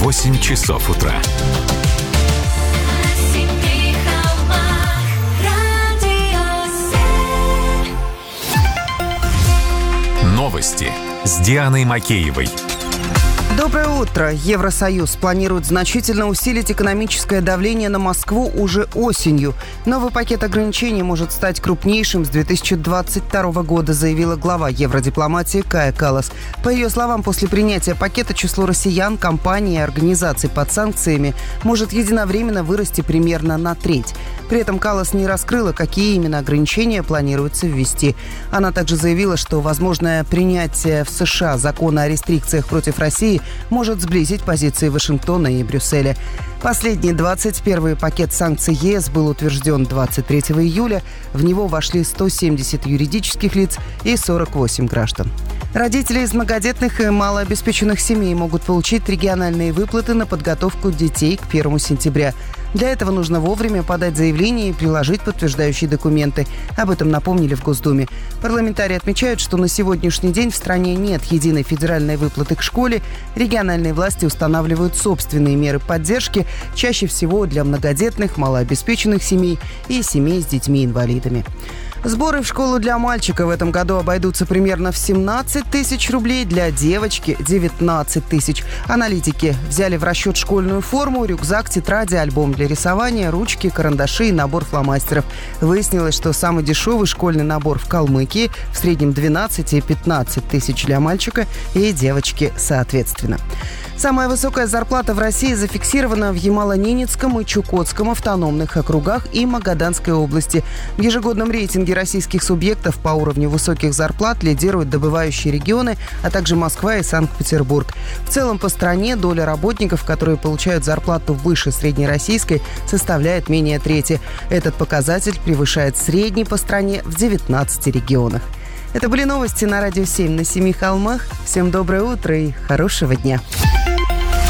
8 часов утра. Новости с Дианой Макеевой. Доброе утро. Евросоюз планирует значительно усилить экономическое давление на Москву уже осенью. Новый пакет ограничений может стать крупнейшим с 2022 года, заявила глава евродипломатии Кая Каллас. По ее словам, после принятия пакета число россиян, компаний и организаций под санкциями может единовременно вырасти примерно на треть. При этом Каллас не раскрыла, какие именно ограничения планируется ввести. Она также заявила, что возможное принятие в США закона о рестрикциях против России может сблизить позиции Вашингтона и Брюсселя. Последний 21-й пакет санкций ЕС был утвержден 23 июля. В него вошли 170 юридических лиц и 48 граждан. Родители из многодетных и малообеспеченных семей могут получить региональные выплаты на подготовку детей к 1 сентября. Для этого нужно вовремя подать заявление и приложить подтверждающие документы. Об этом напомнили в Госдуме. Парламентарии отмечают, что на сегодняшний день в стране нет единой федеральной выплаты к школе. Региональные власти устанавливают собственные меры поддержки, чаще всего для многодетных, малообеспеченных семей и семей с детьми-инвалидами. Сборы в школу для мальчика в этом году обойдутся примерно в 17 тысяч рублей, для девочки – 19 тысяч. Аналитики взяли в расчет школьную форму, рюкзак, тетради, альбом для рисования, ручки, карандаши и набор фломастеров. Выяснилось, что самый дешевый школьный набор в Калмыкии в среднем 12 и 15 тысяч для мальчика и девочки соответственно. Самая высокая зарплата в России зафиксирована в Ямало-Ненецком и Чукотском автономных округах и Магаданской области. В ежегодном рейтинге российских субъектов по уровню высоких зарплат лидируют добывающие регионы, а также Москва и Санкт-Петербург. В целом по стране доля работников, которые получают зарплату выше среднероссийской, составляет менее трети. Этот показатель превышает средний по стране в 19 регионах. Это были новости на Радио 7 на Семи холмах. Всем доброе утро и хорошего дня.